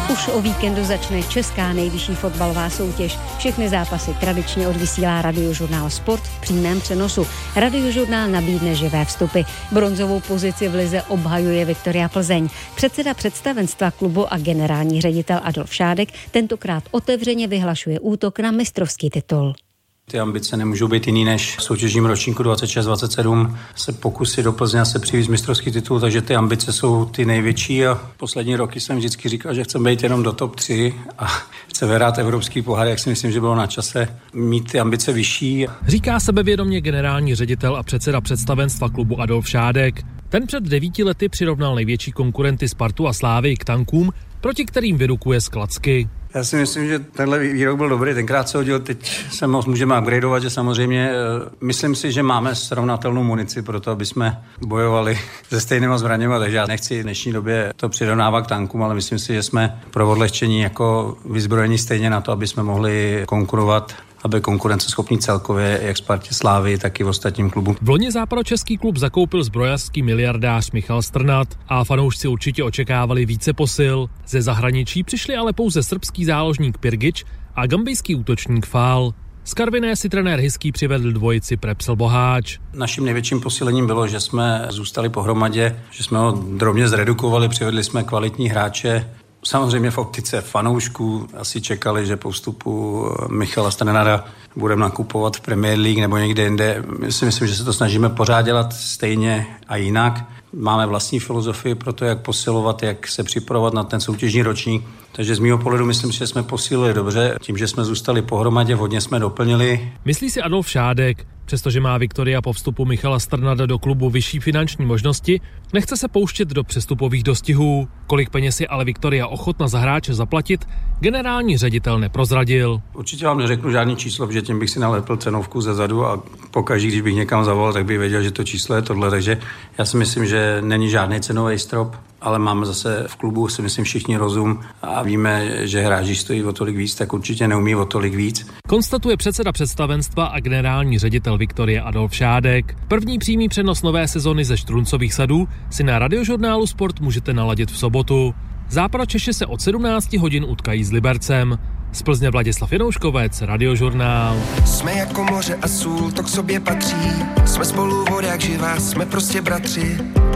Už o víkendu začne česká nejvyšší fotbalová soutěž. Všechny zápasy tradičně odvysílá Radiožurnál Sport v přímém přenosu. Radiožurnál nabídne živé vstupy. Bronzovou pozici v lize obhajuje Viktoria Plzeň. Předseda představenstva klubu a generální ředitel Adolf Šádek tentokrát otevřeně vyhlašuje útok na mistrovský titul. Ty ambice nemůžou být jiný než v soutěžním ročníku 26-27 se pokusit do Plzně se přivést mistrovský titul, takže ty ambice jsou ty největší a poslední roky jsem vždycky říkal, že chceme být jenom do top 3 a chce vyhrát evropský pohár, jak si myslím, že bylo na čase mít ty ambice vyšší. Říká sebevědomě generální ředitel a předseda představenstva klubu Adolf Šádek. Ten před 9 lety přirovnal největší konkurenty Spartu a Slávii k tankům, proti kterým vyrukuje z klacky. Já si myslím, že tenhle výrok byl dobrý, tenkrát se hodil, teď se moc můžeme upgradeovat, že samozřejmě myslím si, že máme srovnatelnou munici pro to, aby jsme bojovali se stejnýma zbraněma, takže já nechci v dnešní době to přirovnávat k tankům, ale myslím si, že jsme pro odlehčení jako vyzbrojení stejně na to, aby jsme mohli konkurovat, aby konkurenceschopný celkově jak Spartě, Slávii, tak i v ostatním klubu. V loni západočeský klub zakoupil zbrojařský miliardář Michal Strnad a fanoušci určitě očekávali více posil. Ze zahraničí přišli ale pouze srbský záložník Pirgič a gambijský útočník Fál. Z Karviné si trenér Hyský přivedl dvojici Prepsl Boháč. Naším největším posílením bylo, že jsme zůstali pohromadě, že jsme ho drobně zredukovali, přivedli jsme kvalitní hráče. Samozřejmě v optice fanoušků asi čekali, že po vstupu Michala Strnada budeme nakupovat v Premier League nebo někde jinde. Myslím, že se to snažíme pořád dělat stejně a jinak. Máme vlastní filozofii pro to, jak posilovat, jak se připravovat na ten soutěžní ročník. Takže z mýho pohledu myslím, že jsme posílili dobře. Tím, že jsme zůstali pohromadě, hodně jsme doplnili. Myslí si Adolf Šádek. Přestože má Viktoria po vstupu Michala Strnada do klubu vyšší finanční možnosti, nechce se pouštět do přestupových dostihů. Kolik peněz je ale Viktoria ochotna za hráče zaplatit, generální ředitel neprozradil. Určitě vám neřeknu žádný číslo, protože tím bych si nalepil cenovku zezadu a pokaždé, když bych někam zavolal, tak bych věděl, že to číslo je tohle. Takže já si myslím, že není žádný cenový strop, ale máme zase v klubu, si myslím, všichni rozum a víme, že hráči stojí o tolik víc, tak určitě neumí o tolik víc. Konstatuje předseda představenstva a generální ředitel Viktorie Adolf Šádek. První přímý přenos nové sezony ze Štruncových sadů si na Radiožurnálu Sport můžete naladit v sobotu. Západočeši se od 17 hodin utkají s Libercem. Z Plzně Vladislav Janouškovec, Radiožurnál. Jsme jako moře a sůl, to k sobě patří. Jsme spolu voda jak živá, jsme prostě bratři.